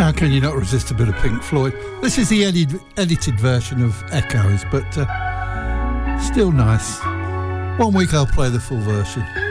How can you not resist a bit of Pink Floyd? This is the edited version of Echoes, but still nice. One week I'll play the full version.